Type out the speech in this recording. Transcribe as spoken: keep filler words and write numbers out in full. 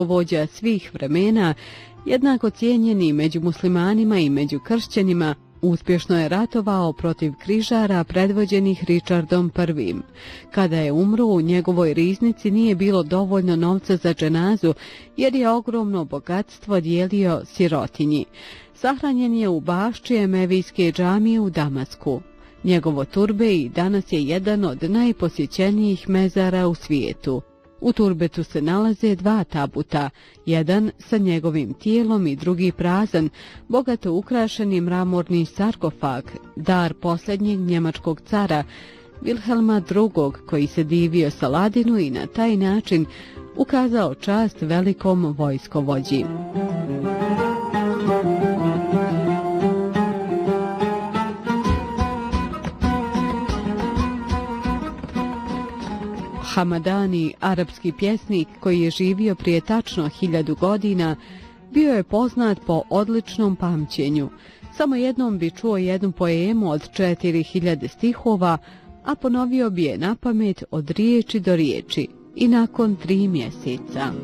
vođa svih vremena, jednako cijenjeni među muslimanima i među kršćanima, uspješno je ratovao protiv križara predvođenih Richardom prvim. Kada je umro, u njegovoj riznici nije bilo dovoljno novca za dženazu, jer je ogromno bogatstvo dijelio sirotinji. Sahranjen je u bašči Emevijske džamije u Damasku. Njegovo turbe i danas je jedan od najposjećenijih mezara u svijetu. U turbetu se nalaze dva tabuta, jedan sa njegovim tijelom i drugi prazan, bogato ukrašeni mramorni sarkofag, dar posljednjeg njemačkog cara, Wilhelma drugog, koji se divio Saladinu i na taj način ukazao čast velikom vojskovođi. Hamadani, arapski pjesnik koji je živio prije tačno hiljadu godina, bio je poznat po odličnom pamćenju. Samo jednom bi čuo jednu poemu od četiri hiljade stihova, a ponovio bi je napamet od riječi do riječi i nakon tri mjeseca.